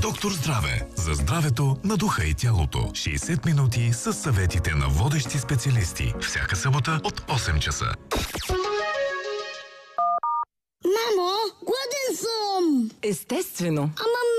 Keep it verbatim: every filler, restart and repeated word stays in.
Доктор Здраве. За здравето на духа и тялото. шейсет минути с съветите на водещи специалисти. Всяка събота от осем часа. Мамо, гладен съм! Естествено. Ама